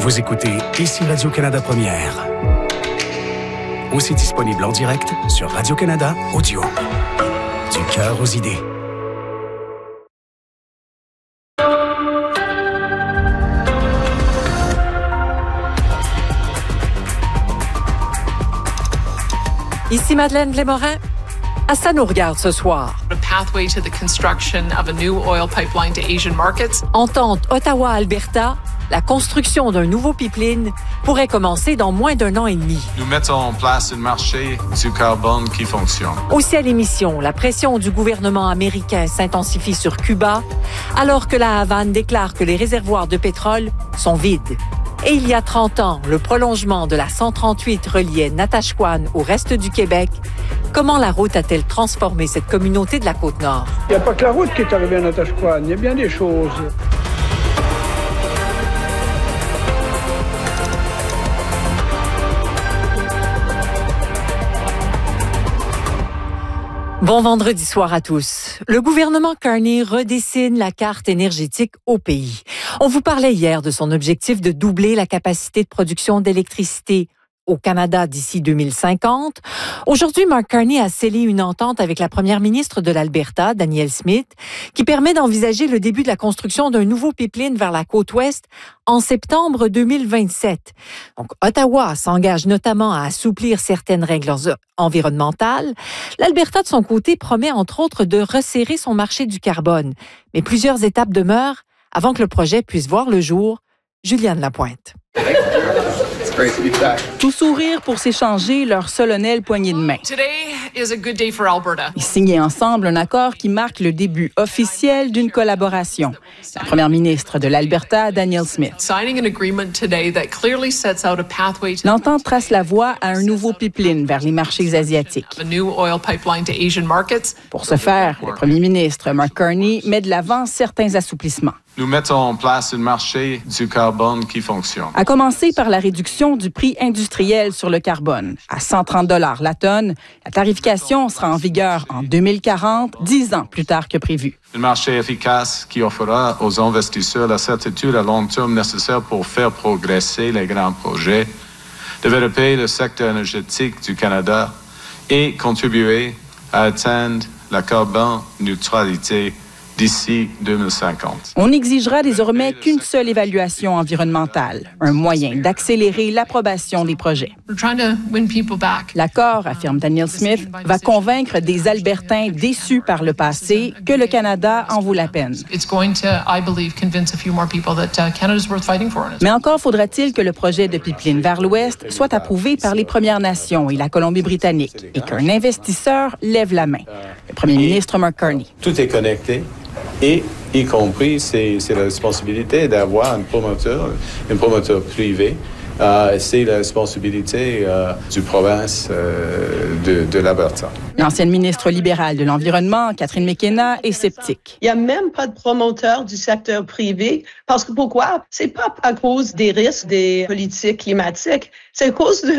Vous écoutez Ici Radio-Canada Première. Aussi disponible en direct sur Radio-Canada Audio. Du cœur aux idées. Ici Madeleine Glémorin. Ça nous regarde ce soir. Entente Ottawa-Alberta, la construction d'un nouveau pipeline pourrait commencer dans moins d'1 an et demi. Nous mettons en place un marché du carbone qui fonctionne. Aussi à l'émission, la pression du gouvernement américain s'intensifie sur Cuba, alors que la Havane déclare que les réservoirs de pétrole sont vides. Et il y a 30 ans, le prolongement de la 138 reliait Natashquan au reste du Québec. Comment la route a-t-elle transformé cette communauté de la Côte-Nord? Il n'y a pas que la route qui est arrivée à Natashquan, il y a bien des choses. Bon vendredi soir à tous. Le gouvernement Carney redessine la carte énergétique au pays. On vous parlait hier de son objectif de doubler la capacité de production d'électricité au Canada d'ici 2050. Aujourd'hui, Mark Carney a scellé une entente avec la première ministre de l'Alberta, Danielle Smith, qui permet d'envisager le début de la construction d'un nouveau pipeline vers la côte ouest en septembre 2027. Donc, Ottawa s'engage notamment à assouplir certaines règles environnementales. L'Alberta, de son côté, promet entre autres de resserrer son marché du carbone. Mais plusieurs étapes demeurent avant que le projet puisse voir le jour. Juliane Lapointe. Tout sourire pour s'échanger leur solennelle poignée de main. Ils signaient ensemble un accord qui marque le début officiel d'une collaboration. La première ministre de l'Alberta, Danielle Smith. L'entente trace la voie à un nouveau pipeline vers les marchés asiatiques. Pour ce faire, le premier ministre, Mark Carney, met de l'avant certains assouplissements. Nous mettons en place un marché du carbone qui fonctionne. À commencer par la réduction du prix industriel sur le carbone. À 130 $ la tonne, la tarification sera en vigueur en 2040, 10 ans plus tard que prévu. Un marché efficace qui offrira aux investisseurs la certitude à long terme nécessaire pour faire progresser les grands projets, développer le secteur énergétique du Canada et contribuer à atteindre la carbone neutralité d'ici 2050. On n'exigera désormais qu'une seule évaluation environnementale, un moyen d'accélérer l'approbation des projets. L'accord, affirme Danielle Smith, va convaincre des Albertains déçus par le passé que le Canada en vaut la peine. Mais encore faudra-t-il que le projet de pipeline vers l'Ouest soit approuvé par les Premières Nations et la Colombie-Britannique et qu'un investisseur lève la main. Le premier ministre Mark Carney. Tout est connecté. Et y compris, c'est la responsabilité d'avoir un promoteur privé. C'est la responsabilité du province de l'Alberta. L'ancienne ministre libérale de l'Environnement, Catherine McKenna, est sceptique. Il n'y a même pas de promoteur du secteur privé. Parce que pourquoi? C'est pas à cause des risques des politiques climatiques. C'est à cause